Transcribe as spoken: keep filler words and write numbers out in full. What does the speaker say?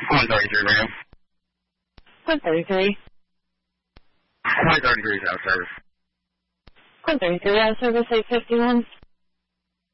one thirty-three, ma'am. one thirty-three. one thirty-three is out of service. one thirty-three out of service, eight fifty-one.